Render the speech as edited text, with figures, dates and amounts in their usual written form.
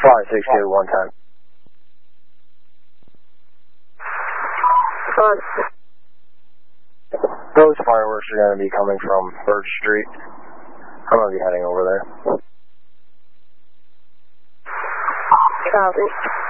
110. Those fireworks are going to be coming from Birch Street. I'm going to be heading over there. Copy.